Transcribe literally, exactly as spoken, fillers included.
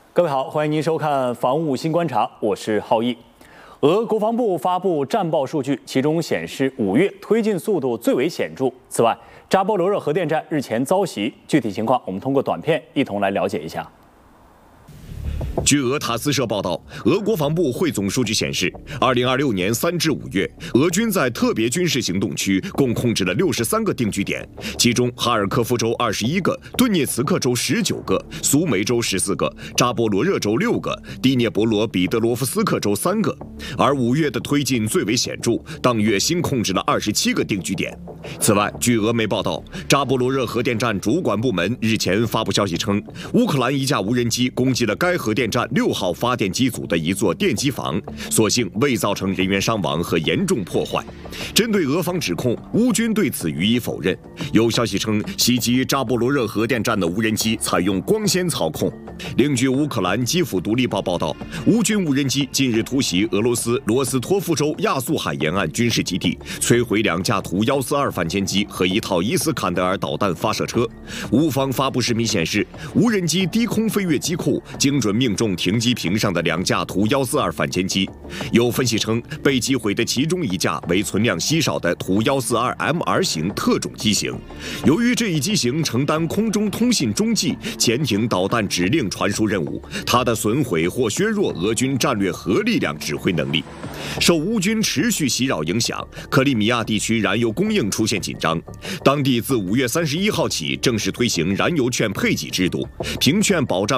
各位好，欢迎您收看《防务新观察》，我是浩毅。俄国防部发布战报数据，其中显示五月推进速度最为显著。此外，扎波罗热核电站日前遭袭，具体情况我们通过短片一同来了解一下。 据俄塔斯社报道，俄国防部汇总数据显示，二零二六年三至五月，俄军在特别军事行动区共控制了六十三个定居点，其中哈尔科夫州二十一个，顿涅茨克州十九个，苏梅州十四个，扎波罗热州六个，第聂伯罗彼得罗夫斯克州三个。而五月的推进最为显著，当月新控制了二十七个定居点。此外，据俄媒报道，扎波罗热核电站主管部门日前发布消息称，乌克兰一架无人机攻击了该核电站六号发电机组的一座电机房，所幸未造成人员伤亡和严重破坏。针对俄方指控，乌军对此予以否认。有消息称，袭击扎波罗热核电站的无人机采用光纤操控。另据乌克兰基辅独立报报道，乌军无人机近日突袭俄罗斯罗斯托夫州亚速海沿岸军事基地，摧毁两架图幺四二反潜机和一套伊斯坎德尔导弹发射车。乌方发布视频显示，无人机低空飞越机库，精准命中停机坪上的两架图幺四二反潜机。有分析称，被击毁的其中一架为存量稀少的图幺四二 M R 型特种机型。由于这一机型承担空中通信中继、潜艇导弹指令传输任务，它的损毁或削弱俄军战略核力量指挥能力。受乌军持续袭扰影响，克里米亚地区燃油供应出现紧张。当地自五月三十一号起正式推行燃油券配给制度，凭券保障